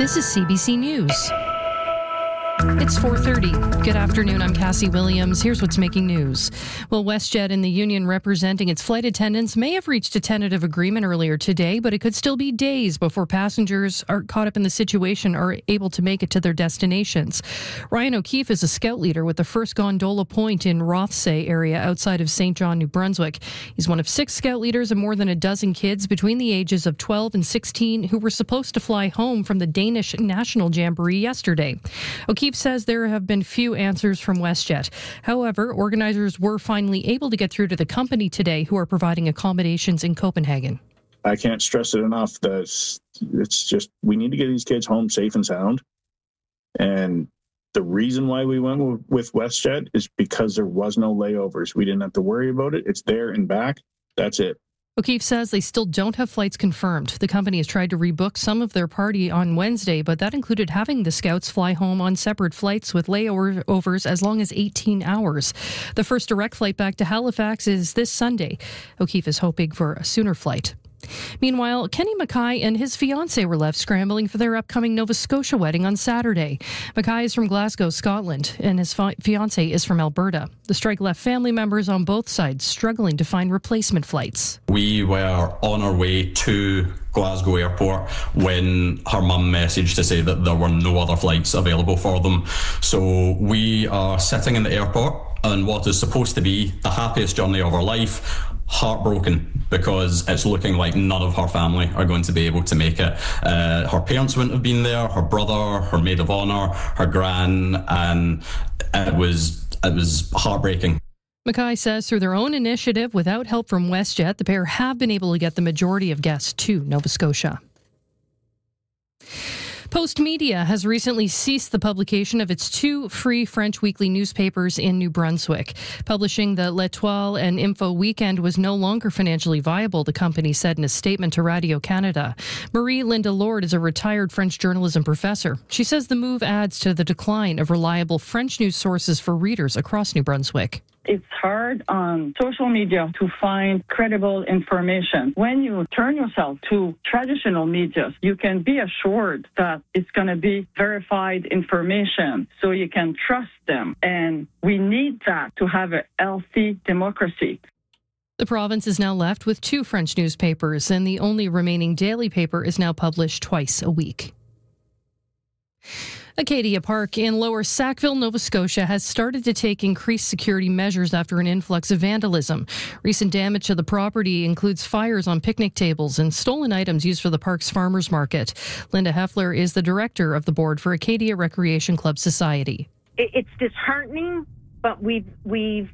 This is CBC News. It's 4:30. Good afternoon, I'm Cassie Williams. Here's what's making news. Well, WestJet and the union representing its flight attendants may have reached a tentative agreement earlier today, but it could still be days before passengers are caught up in the situation are able to make it to their destinations. Ryan O'Keefe is a scout leader with the first Gondola Point in Rothsay area outside of St. John, New Brunswick. He's one of 6 scout leaders and more than a dozen kids between the ages of 12 and 16 who were supposed to fly home from the Danish National Jamboree yesterday. O'Keefe says there have been few answers from WestJet. However, organizers were finally able to get through to the company today, who are providing accommodations in Copenhagen. I can't stress it enough that it's just, we need to get these kids home safe and sound. And the reason why we went with WestJet is because there was no layovers. We didn't have to worry about it. It's there and back. That's it. O'Keefe says they still don't have flights confirmed. The company has tried to rebook some of their party on Wednesday, but that included having the scouts fly home on separate flights with layovers as long as 18 hours. The first direct flight back to Halifax is this Sunday. O'Keefe is hoping for a sooner flight. Meanwhile, Kenny Mackay and his fiancée were left scrambling for their upcoming Nova Scotia wedding on Saturday. Mackay is from Glasgow, Scotland, and his fiancée is from Alberta. The strike left family members on both sides struggling to find replacement flights. We were on our way to Glasgow Airport when her mum messaged to say that there were no other flights available for them. So we are sitting in the airport on what is supposed to be the happiest journey of our life, heartbroken because it's looking like none of her family are going to be able to make it. Her parents wouldn't have been there, her brother, her maid of honour, her gran, and it was heartbreaking. Mackay says through their own initiative, without help from WestJet, the pair have been able to get the majority of guests to Nova Scotia. Post Media has recently ceased the publication of its 2 free French weekly newspapers in New Brunswick. Publishing the L'Etoile and Info Weekend was no longer financially viable, the company said in a statement to Radio Canada. Marie-Linda Lord is a retired French journalism professor. She says the move adds to the decline of reliable French news sources for readers across New Brunswick. It's hard on social media to find credible information. When you turn yourself to traditional media, you can be assured that it's going to be verified information, so you can trust them. And we need that to have a healthy democracy. The province is now left with 2 French newspapers, and the only remaining daily paper is now published twice a week. Acadia Park in Lower Sackville, Nova Scotia has started to take increased security measures after an influx of vandalism. Recent damage to the property includes fires on picnic tables and stolen items used for the park's farmers market. Linda Heffler is the director of the board for Acadia Recreation Club Society. It's disheartening, but we see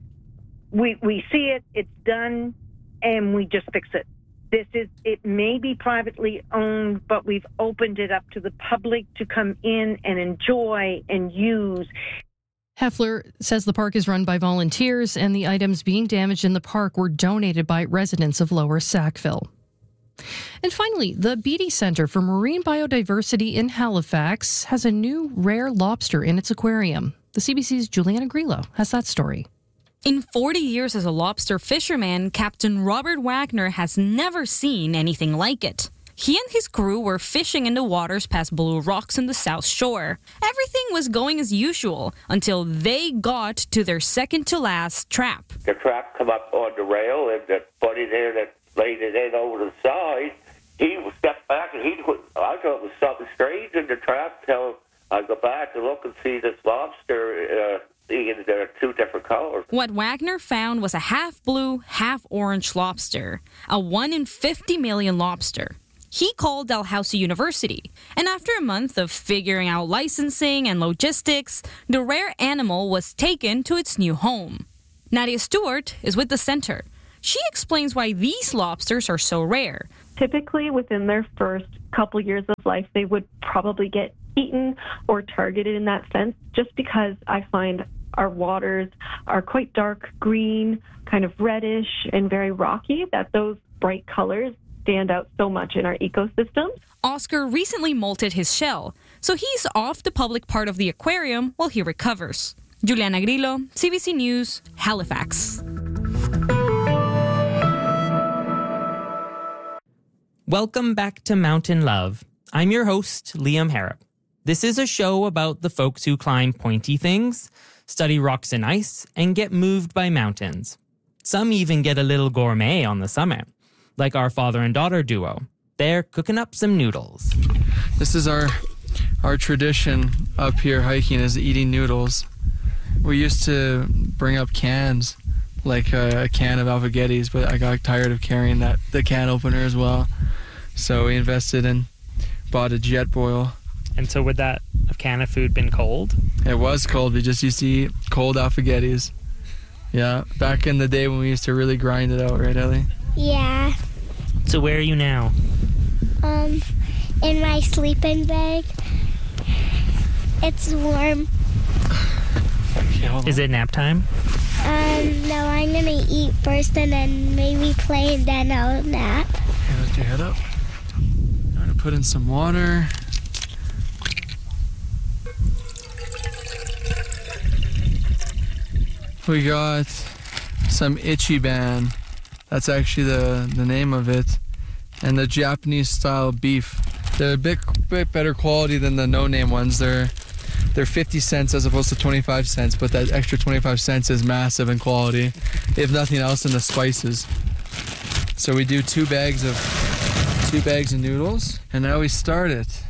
it, it's done, and we just fix it. It may be privately owned, but we've opened it up to the public to come in and enjoy and use. Heffler says the park is run by volunteers and the items being damaged in the park were donated by residents of Lower Sackville. And finally, the Beatty Centre for Marine Biodiversity in Halifax has a new rare lobster in its aquarium. The CBC's Juliana Grillo has that story. In 40 years as a lobster fisherman, Captain Robert Wagner has never seen anything like it. He and his crew were fishing in the waters past Blue Rocks in the South Shore. Everything was going as usual until they got to their second-to-last trap. The trap come up on the rail, and the buddy there that laid it in over the side, he stepped back, and I thought it was something strange in the trap till I go back and look and see this lobster. There are 2 different colors. What Wagner found was a half-blue, half-orange lobster, a 1 in 50 million lobster. He called Dalhousie University, and after a month of figuring out licensing and logistics, the rare animal was taken to its new home. Nadia Stewart is with the center. She explains why these lobsters are so rare. Typically, within their first couple years of life, they would probably get eaten or targeted in that sense, just because I find our waters are quite dark green, kind of reddish, and very rocky, that those bright colors stand out so much in our ecosystems. Oscar recently molted his shell, so he's off the public part of the aquarium while he recovers. Juliana Grillo, CBC News, Halifax. Welcome back to Mountain Love. I'm your host, Liam Harrop. This is a show about the folks who climb pointy things, study rocks and ice, and get moved by mountains. Some even get a little gourmet on the summit, like our father and daughter duo. They're cooking up some noodles. This is our tradition up here hiking, is eating noodles. We used to bring up cans, like a can of Alphagettis, but I got tired of carrying the can opener as well. So we invested and bought a Jetboil. And so would that can of food been cold? It was cold. We just used to eat cold Alphagettis. Yeah, back in the day when we used to really grind it out, right, Ellie? Yeah. So where are you now? In my sleeping bag. It's warm. Okay, is it nap time? No, I'm gonna eat first and then maybe play and then I'll nap. Okay, lift your head up. I'm gonna put in some water. We got some Ichiban. That's actually the name of it. And the Japanese style beef. They're a bit better quality than the no-name ones. They're 50 cents as opposed to 25 cents, but that extra 25 cents is massive in quality, if nothing else, in the spices. So we do two bags of noodles, and now we start it.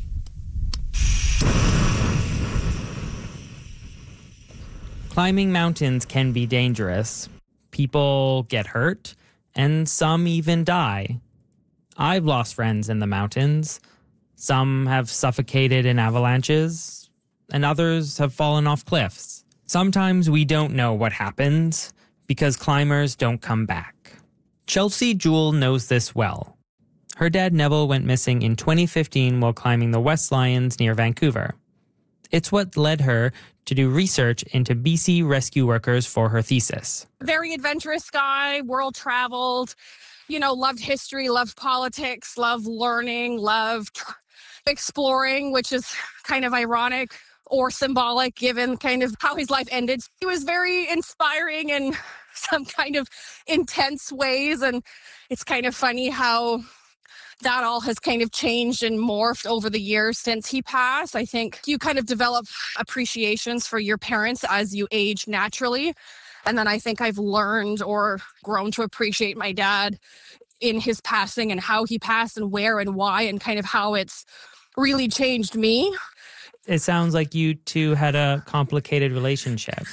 Climbing mountains can be dangerous. People get hurt, and some even die. I've lost friends in the mountains. Some have suffocated in avalanches, and others have fallen off cliffs. Sometimes we don't know what happens because climbers don't come back. Chelsea Jewell knows this well. Her dad Neville went missing in 2015 while climbing the West Lions near Vancouver. It's what led her to do research into BC rescue workers for her thesis. Very adventurous guy, world traveled, loved history, loved politics, loved learning, loved exploring, which is kind of ironic or symbolic given kind of how his life ended. He was very inspiring in some kind of intense ways, and it's kind of funny how that all has kind of changed and morphed over the years since he passed. I think you kind of develop appreciations for your parents as you age naturally. And then I think I've learned or grown to appreciate my dad in his passing and how he passed and where and why and kind of how it's really changed me. It sounds like you two had a complicated relationship.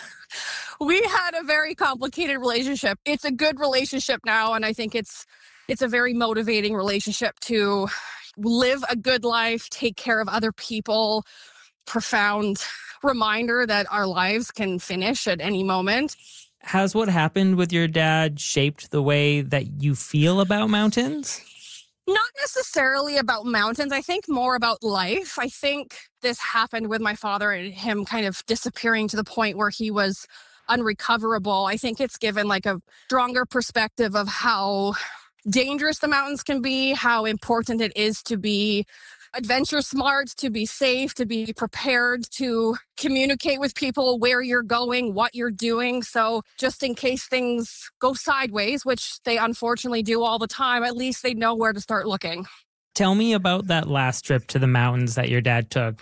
We had a very complicated relationship. It's a good relationship now, and I think it's a very motivating relationship to live a good life, take care of other people. Profound reminder that our lives can finish at any moment. Has what happened with your dad shaped the way that you feel about mountains? Not necessarily about mountains. I think more about life. I think this happened with my father and him kind of disappearing to the point where he was unrecoverable. I think it's given like a stronger perspective of how dangerous the mountains can be, how important it is to be adventure smart, to be safe, to be prepared, to communicate with people where you're going, what you're doing. So just in case things go sideways, which they unfortunately do all the time, at least they know where to start looking. Tell me about that last trip to the mountains that your dad took.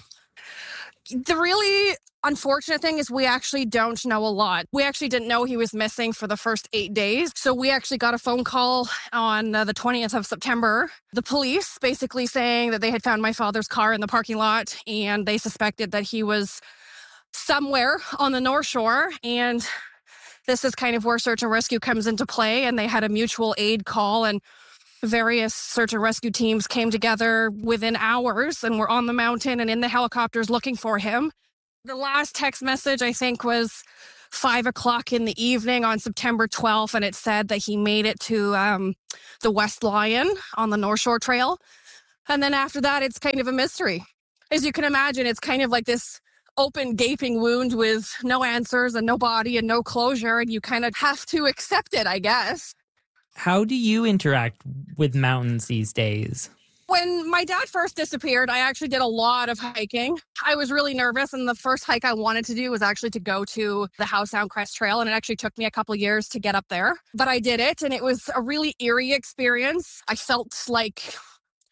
The really unfortunate thing is we actually don't know a lot. We actually didn't know he was missing for the first 8 days. So we actually got a phone call on the 20th of September. The police basically saying that they had found my father's car in the parking lot and they suspected that he was somewhere on the North Shore. And this is kind of where search and rescue comes into play. And they had a mutual aid call and various search and rescue teams came together within hours and were on the mountain and in the helicopters looking for him. The last text message, I think, was 5:00 in the evening on September 12th, and it said that he made it to the West Lion on the North Shore Trail. And then after that, it's kind of a mystery. As you can imagine, it's kind of like this open, gaping wound with no answers and no body and no closure, and you kind of have to accept it, I guess. How do you interact with mountains these days? When my dad first disappeared, I actually did a lot of hiking. I was really nervous, and the first hike I wanted to do was actually to go to the Howe Sound Crest Trail, and it actually took me a couple of years to get up there. But I did it, and it was a really eerie experience. I felt like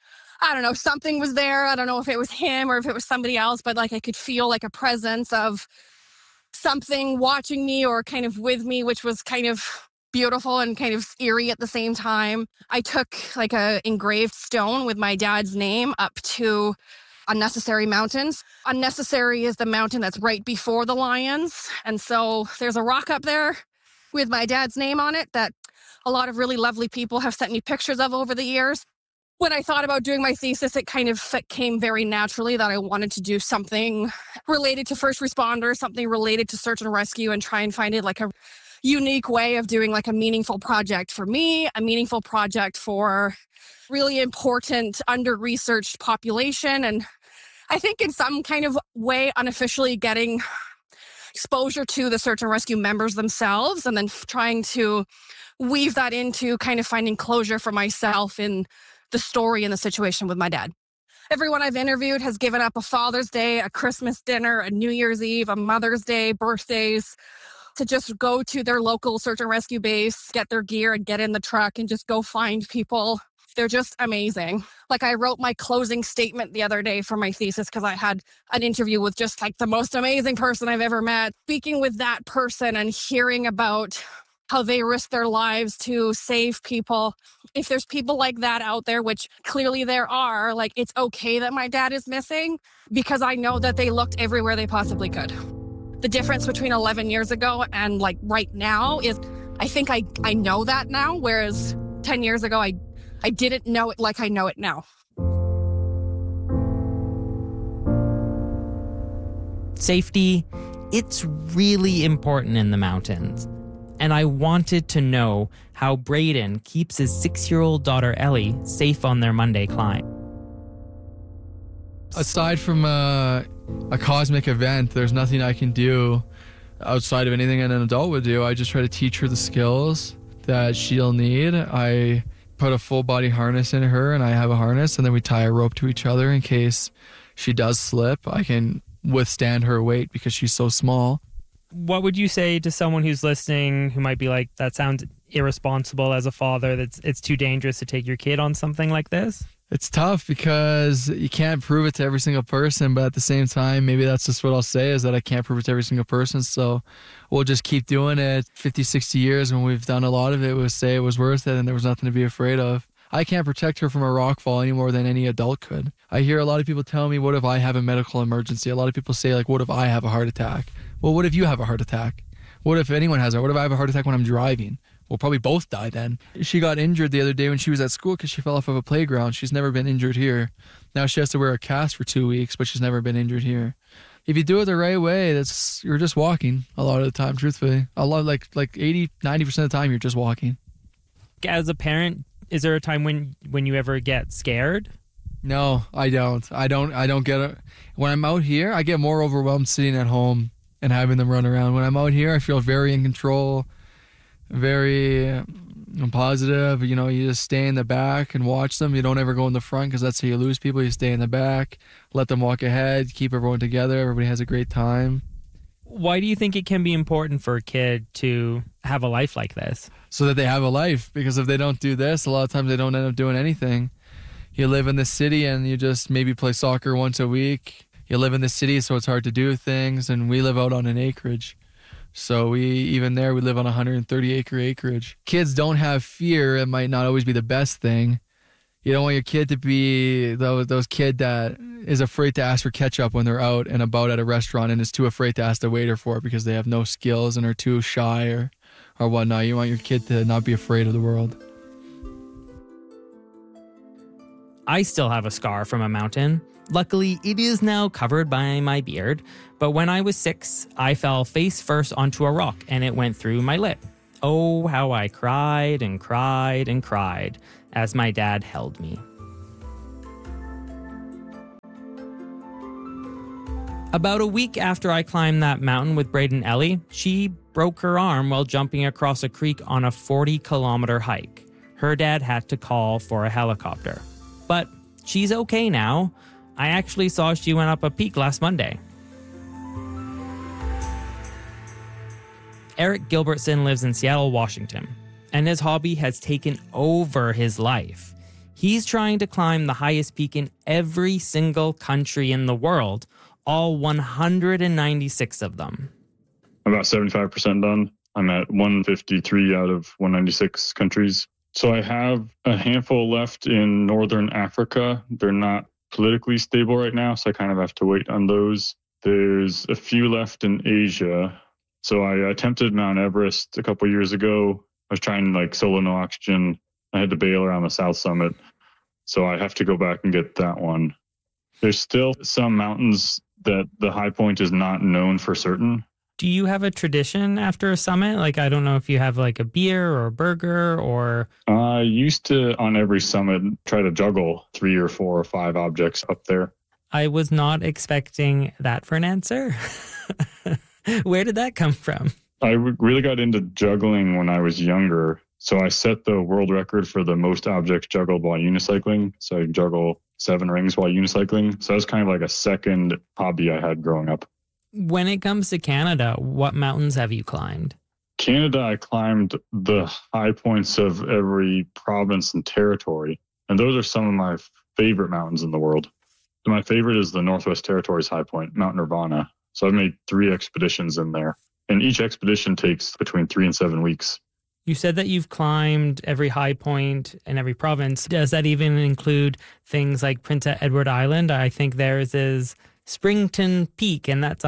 I don't know, something was there. I don't know if it was him or if it was somebody else, but like I could feel like a presence of something watching me or kind of with me, which was kind of beautiful and kind of eerie at the same time. I took like a engraved stone with my dad's name up to Unnecessary Mountains. Unnecessary is the mountain that's right before the Lions. And so there's a rock up there with my dad's name on it that a lot of really lovely people have sent me pictures of over the years. When I thought about doing my thesis, it kind of came very naturally that I wanted to do something related to first responders, something related to search and rescue, and try and find it like a unique way of doing like a meaningful project for me, a meaningful project for really important under-researched population. And I think in some kind of way, unofficially getting exposure to the search and rescue members themselves, and then trying to weave that into kind of finding closure for myself in the story and the situation with my dad. Everyone I've interviewed has given up a Father's Day, a Christmas dinner, a New Year's Eve, a Mother's Day, birthdays, to just go to their local search and rescue base, get their gear and get in the truck and just go find people. They're just amazing. Like I wrote my closing statement the other day for my thesis because I had an interview with just like the most amazing person I've ever met. Speaking with that person and hearing about how they risk their lives to save people. If there's people like that out there, which clearly there are, like it's okay that my dad is missing because I know that they looked everywhere they possibly could. The difference between 11 years ago and like right now is I think I know that now, whereas 10 years ago, I didn't know it like I know it now. Safety, it's really important in the mountains. And I wanted to know how Braden keeps his 6-year-old daughter Ellie safe on their Monday climb. Aside from a cosmic event, there's nothing I can do outside of anything an adult would do. I just try to teach her the skills that she'll need. I put a full body harness in her, and I have a harness, and then we tie a rope to each other in case she does slip. I can withstand her weight because she's so small. What would you say to someone who's listening who might be like, that sounds irresponsible as a father, it's too dangerous to take your kid on something like this? It's tough because you can't prove it to every single person, but at the same time, maybe that's just what I'll say is that I can't prove it to every single person. So we'll just keep doing it. 50, 60 years when we've done a lot of it, we'll say it was worth it and there was nothing to be afraid of. I can't protect her from a rock fall any more than any adult could. I hear a lot of people tell me, what if I have a medical emergency? A lot of people say, like, what if I have a heart attack? Well, what if you have a heart attack? What if anyone has it? What if I have a heart attack when I'm driving? We'll probably both die then. She got injured the other day when she was at school because she fell off of a playground. She's never been injured here. Now she has to wear a cast for 2 weeks, but she's never been injured here. If you do it the right way, you're just walking a lot of the time, truthfully. A lot, like 80, 90% of the time, you're just walking. As a parent, is there a time when you ever get scared? No, I don't. I don't get it. When I'm out here, I get more overwhelmed sitting at home and having them run around. When I'm out here, I feel very in control, very positive. You know, you just stay in the back and watch them. You don't ever go in the front because that's how you lose people. You stay in the back, let them walk ahead, keep everyone together. Everybody has a great time. Why do you think it can be important for a kid to have a life like this? So that they have a life, because if they don't do this, a lot of times they don't end up doing anything. You live in the city and you just maybe play soccer once a week. You live in the city, so it's hard to do things, and we live out on an acreage. So we live on 130-acre acreage. Kids don't have fear. It might not always be the best thing. You don't want your kid to be those kid that is afraid to ask for ketchup when they're out and about at a restaurant and is too afraid to ask the waiter for it because they have no skills and are too shy or whatnot. You want your kid to not be afraid of the world. I still have a scar from a mountain. Luckily, it is now covered by my beard, but when I was 6, I fell face first onto a rock and it went through my lip. Oh, how I cried and cried and cried as my dad held me. About a week after I climbed that mountain with Braden and Ellie, she broke her arm while jumping across a creek on a 40-kilometer hike. Her dad had to call for a helicopter. But she's okay now. I actually saw she went up a peak last Monday. Eric Gilbertson lives in Seattle, Washington, and his hobby has taken over his life. He's trying to climb the highest peak in every single country in the world, all 196 of them. About 75% done. I'm at 153 out of 196 countries. So I have a handful left in Northern Africa. They're not politically stable right now, so I kind of have to wait on those. There's a few left in Asia. So I attempted Mount Everest a couple years ago. I was trying solo no oxygen. I had to bail around the South Summit. So I have to go back and get that one. There's still some mountains that the high point is not known for certain. Do you have a tradition after a summit? I don't know if you have a beer or a burger or... I used to, on every summit, try to juggle 3 or 4 or 5 objects up there. I was not expecting that for an answer. Where did that come from? I really got into juggling when I was younger. So I set the world record for the most objects juggled while unicycling. So I juggle 7 rings while unicycling. So that was kind of a second hobby I had growing up. When it comes to Canada, what mountains have you climbed? Canada, I climbed the high points of every province and territory. And those are some of my favorite mountains in the world. My favorite is the Northwest Territories high point, Mount Nirvana. So I've made 3 expeditions in there. And each expedition takes between 3 and 7 weeks. You said that you've climbed every high point in every province. Does that even include things like Prince Edward Island? I think theirs is Springton Peak, and that's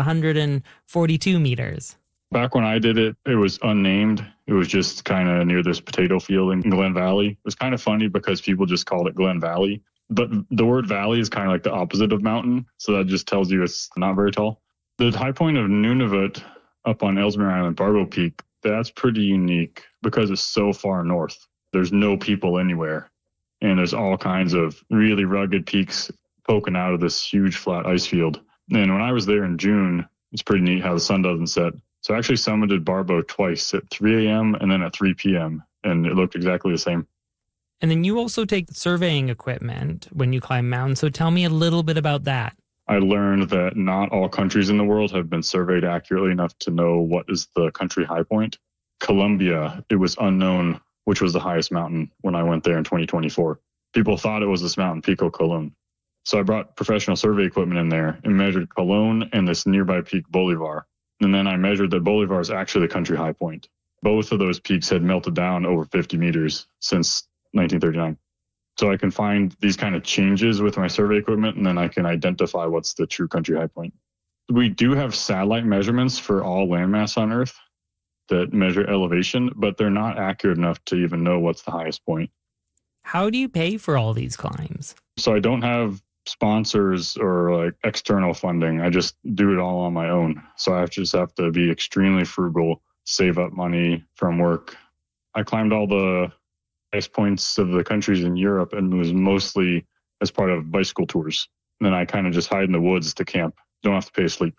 142 meters. Back when I did it, it was unnamed. It was just kind of near this potato field in Glen Valley. It was kind of funny because people just called it Glen Valley. But the word valley is kind of the opposite of mountain. So that just tells you it's not very tall. The high point of Nunavut up on Ellesmere Island, Barbeau Peak, that's pretty unique because it's so far north. There's no people anywhere. And there's all kinds of really rugged peaks poking out of this huge flat ice field. And when I was there in June, it's pretty neat how the sun doesn't set. So I actually summited Barbeau twice at 3 a.m. and then at 3 p.m. And it looked exactly the same. And then you also take surveying equipment when you climb mountains. So tell me a little bit about that. I learned that not all countries in the world have been surveyed accurately enough to know what is the country high point. Colombia, it was unknown which was the highest mountain when I went there in 2024. People thought it was this mountain, Pico Colón. So I brought professional survey equipment in there and measured Colón and this nearby peak, Bolivar. And then I measured that Bolivar is actually the country high point. Both of those peaks had melted down over 50 meters since 1939. So I can find these kind of changes with my survey equipment, and then I can identify what's the true country high point. We do have satellite measurements for all landmass on Earth that measure elevation, but they're not accurate enough to even know what's the highest point. How do you pay for all these climbs? So I don't have sponsors or external funding. I just do it all on my own. So I just have to be extremely frugal, save up money from work. I climbed all the highest points of the countries in Europe and was mostly as part of bicycle tours. And then I kind of just hide in the woods to camp. Don't have to pay to sleep.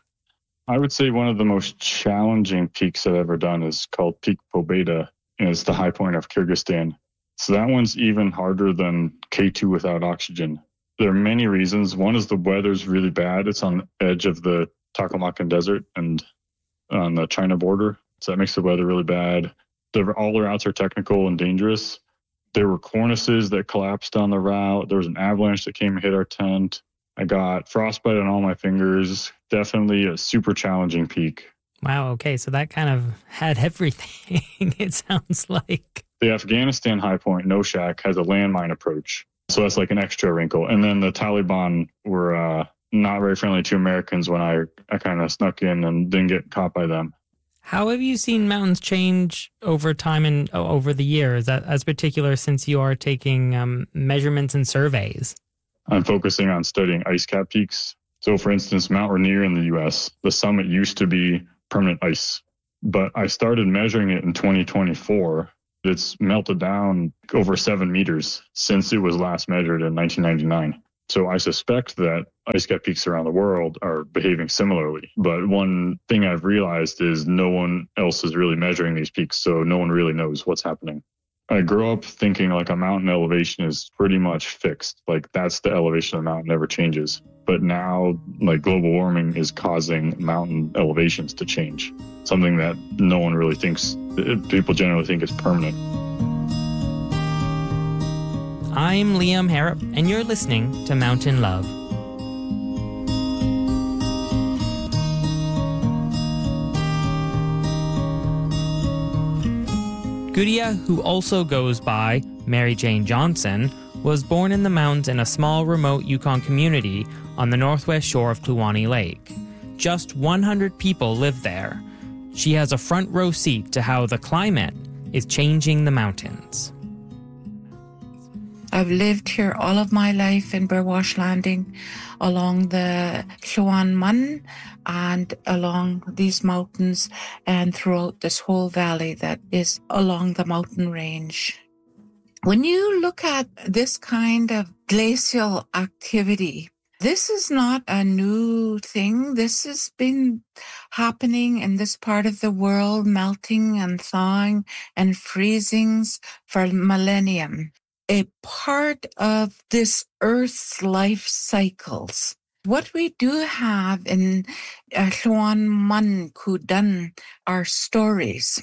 I would say one of the most challenging peaks I've ever done is called Peak Pobeda, and it's the high point of Kyrgyzstan. So that one's even harder than K2 without oxygen. There are many reasons. One is the weather's really bad. It's on the edge of the Taklamakan Desert and on the China border. So that makes the weather really bad. All the routes are technical and dangerous. There were cornices that collapsed on the route. There was an avalanche that came and hit our tent. I got frostbite on all my fingers. Definitely a super challenging peak. Wow, okay, so that kind of had everything, it sounds like. The Afghanistan high point, Noshak, has a landmine approach. So that's like an extra wrinkle. And then the Taliban were not very friendly to Americans when I kind of snuck in and didn't get caught by them. How have you seen mountains change over time and over the years, as particular since you are taking measurements and surveys? I'm focusing on studying ice cap peaks. So for instance, Mount Rainier in the U.S., the summit used to be permanent ice, but I started measuring it in 2024. It's melted down over 7 meters since it was last measured in 1999. So I suspect that ice cap peaks around the world are behaving similarly. But one thing I've realized is no one else is really measuring these peaks, so no one really knows what's happening. I grew up thinking like a mountain elevation is pretty much fixed. Like that's the elevation of the mountain, never changes. But now like global warming is causing mountain elevations to change. Something that no one really thinks, people generally think is permanent. I'm Liam Harrop, and you're listening to Mountain Love. Gudia, who also goes by Mary Jane Johnson, was born in the mountains in a small remote Yukon community on the northwest shore of Kluane Lake. Just 100 people live there. She has a front row seat to how the climate is changing the mountains. I've lived here all of my life in Burwash Landing, along the Kluane Mun and along these mountains and throughout this whole valley that is along the mountain range. When you look at this kind of glacial activity, this is not a new thing. This has been happening in this part of the world, melting and thawing and freezings for millennium. A part of this Earth's life cycles. What we do have in Kluane Mun Kudan are stories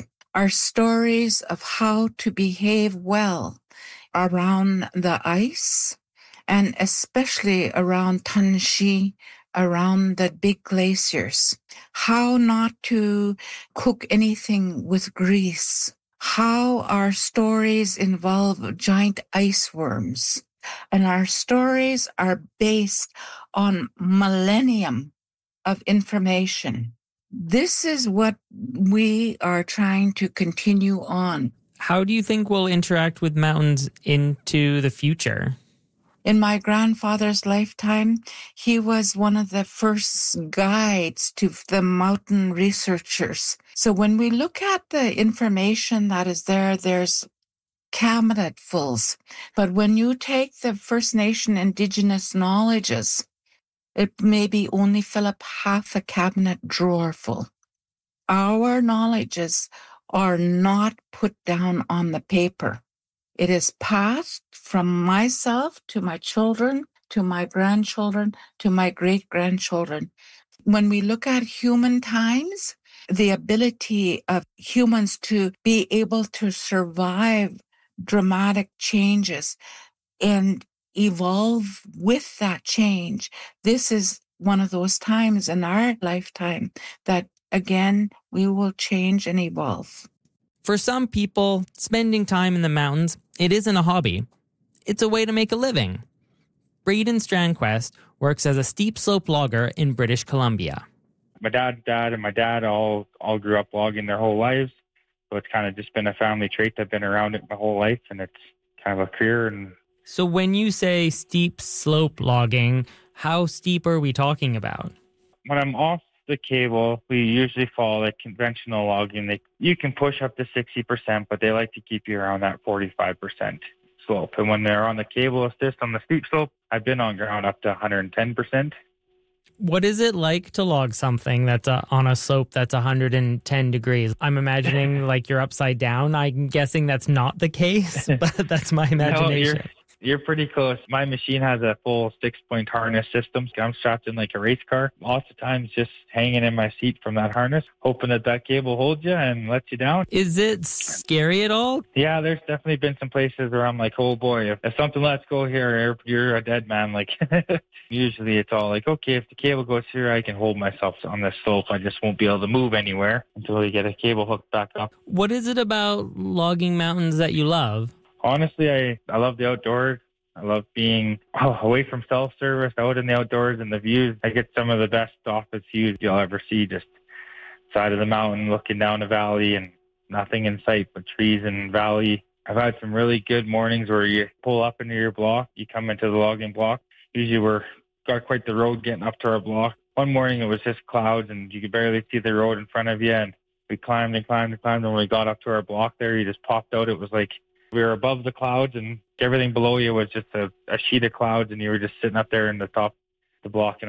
of how to behave well around the ice, and especially around Tanshi, around the big glaciers. How not to cook anything with grease. How our stories involve giant ice worms. And our stories are based on millennium of information. This is what we are trying to continue on. How do you think we'll interact with mountains into the future? In my grandfather's lifetime, he was one of the first guides to the mountain researchers. So when we look at the information that is there, there's cabinetfuls. But when you take the First Nation Indigenous knowledges, it maybe only fill up half a cabinet drawer full. Our knowledges are not put down on the paper. It is passed from myself to my children, to my grandchildren, to my great-grandchildren. When we look at human times, the ability of humans to be able to survive dramatic changes and evolve with that change, this is one of those times in our lifetime that, again, we will change and evolve. For some people, spending time in the mountains, it isn't a hobby. It's a way to make a living. Braden Strandquist works as a steep slope logger in British Columbia. My dad's dad and my dad all grew up logging their whole lives. So it's kind of just been a family trait. I've been around it my whole life, and it's kind of a career. And so when you say steep slope logging, how steep are we talking about? When I'm off the cable, we usually follow like conventional logging. You can push up to 60%, but they like to keep you around that 45% slope. And when they're on the cable assist on the steep slope, I've been on ground up to 110%. What is it like to log something that's on a slope that's 110 degrees? I'm imagining like you're upside down. I'm guessing that's not the case, but that's my imagination. No, you're pretty close. My machine has a full 6-point harness system. I'm strapped in like a race car. Lots of times just hanging in my seat from that harness, hoping that cable holds you and lets you down. Is it scary at all? Yeah, there's definitely been some places where I'm like, oh boy, if something lets go here, you're a dead man. Like usually it's all like, okay, if the cable goes here, I can hold myself on this slope. I just won't be able to move anywhere until we get a cable hooked back up. What is it about logging mountains that you love? Honestly, I love the outdoors. I love being away from self-service, out in the outdoors and the views. I get some of the best office views you'll ever see, just side of the mountain, looking down the valley and nothing in sight but trees and valley. I've had some really good mornings where you pull up into your block, you come into the logging block. Usually we're got quite the road getting up to our block. One morning it was just clouds and you could barely see the road in front of you. And we climbed and climbed and climbed. And when we got up to our block there, you just popped out. It was like we were above the clouds and everything below you was just a sheet of clouds, and you were just sitting up there in the top of the block.